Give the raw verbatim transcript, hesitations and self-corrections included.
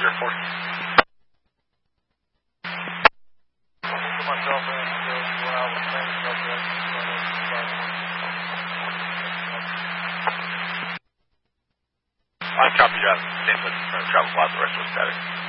zero four. Myself and when I was saying something. I copy that. Same with travel plot, the rest was static.